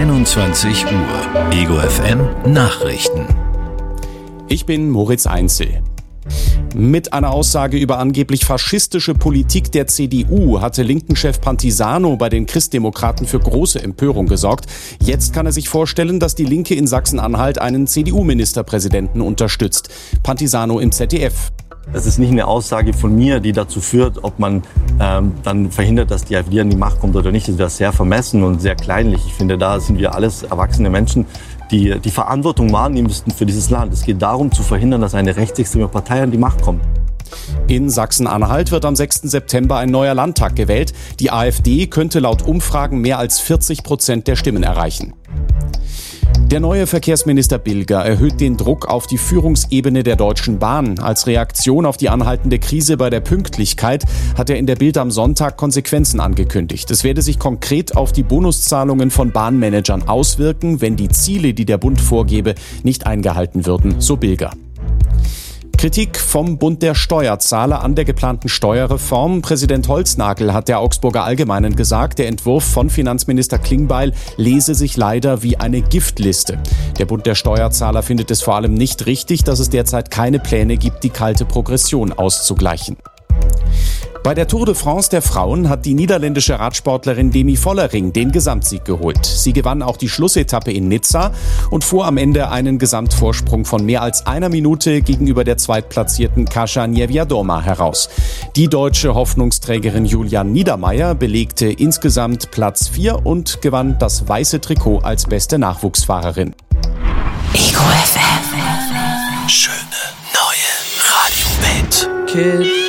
21 Uhr. Ego FM Nachrichten. Ich bin Moritz Einzel. Mit einer Aussage über angeblich faschistische Politik der CDU hatte Linken-Chef Pantisano bei den Christdemokraten für große Empörung gesorgt. Jetzt kann er sich vorstellen, dass die Linke in Sachsen-Anhalt einen CDU-Ministerpräsidenten unterstützt. Pantisano im ZDF. Das ist nicht eine Aussage von mir, die dazu führt, ob man dann verhindert, dass die AfD an die Macht kommt oder nicht. Das wäre sehr vermessen und sehr kleinlich. Ich finde, da sind wir alles erwachsene Menschen, die die Verantwortung wahrnehmen müssten für dieses Land. Es geht darum, zu verhindern, dass eine rechtsextreme Partei an die Macht kommt. In Sachsen-Anhalt wird am 6. September ein neuer Landtag gewählt. Die AfD könnte laut Umfragen mehr als 40% der Stimmen erreichen. Der neue Verkehrsminister Bilger erhöht den Druck auf die Führungsebene der Deutschen Bahn. Als Reaktion auf die anhaltende Krise bei der Pünktlichkeit hat er in der Bild am Sonntag Konsequenzen angekündigt. Es werde sich konkret auf die Bonuszahlungen von Bahnmanagern auswirken, wenn die Ziele, die der Bund vorgebe, nicht eingehalten würden, so Bilger. Kritik vom Bund der Steuerzahler an der geplanten Steuerreform. Präsident Holznagel hat der Augsburger Allgemeinen gesagt, der Entwurf von Finanzminister Klingbeil lese sich leider wie eine Giftliste. Der Bund der Steuerzahler findet es vor allem nicht richtig, dass es derzeit keine Pläne gibt, die kalte Progression auszugleichen. Bei der Tour de France der Frauen hat die niederländische Radsportlerin Demi Vollering den Gesamtsieg geholt. Sie gewann auch die Schlussetappe in Nizza und fuhr am Ende einen Gesamtvorsprung von mehr als einer Minute gegenüber der zweitplatzierten Kasia Niewiadoma heraus. Die deutsche Hoffnungsträgerin Julia Niedermeier belegte insgesamt Platz 4 und gewann das weiße Trikot als beste Nachwuchsfahrerin. Ego FM. Schöne neue Radiowelt.